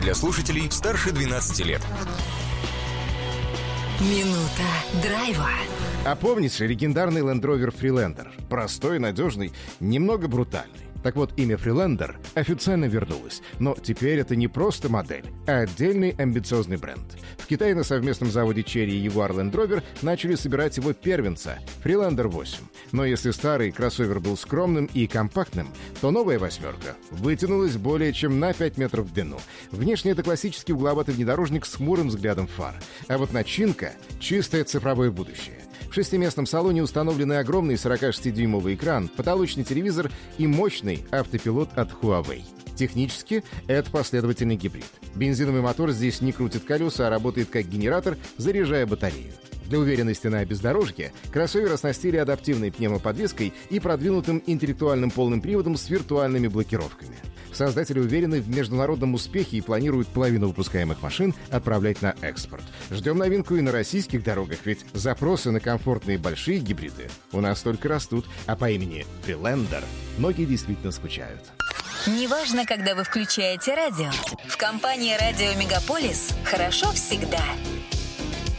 для слушателей старше 12 лет. Минута драйва. А помните легендарный Land Rover Freelander? Простой, надежный, немного брутальный. Так вот, имя Freelander официально вернулось. Но теперь это не просто модель, а отдельный амбициозный бренд. В Китае на совместном заводе Chery и Jaguar Land Rover начали собирать его первенца — Freelander 8. Но если старый кроссовер был скромным и компактным, то новая восьмерка вытянулась более чем на 5 метров в длину. Внешне это классический угловатый внедорожник с хмурым взглядом фар. А вот начинка — чистое цифровое будущее. В шестиместном салоне установлены огромный 46-дюймовый экран, потолочный телевизор и мощный автопилот от Huawei. Технически это последовательный гибрид. Бензиновый мотор здесь не крутит колеса, а работает как генератор, заряжая батарею. Для уверенности на бездорожье кроссовер оснастили адаптивной пневмоподвеской и продвинутым интеллектуальным полным приводом с виртуальными блокировками. Создатели уверены в международном успехе и планируют половину выпускаемых машин отправлять на экспорт. Ждем новинку и на российских дорогах, ведь запросы на комфортные большие гибриды у нас только растут, а по имени Freelander многие действительно скучают. Неважно, когда вы включаете радио. В компании «Радио Мегаполис» хорошо всегда.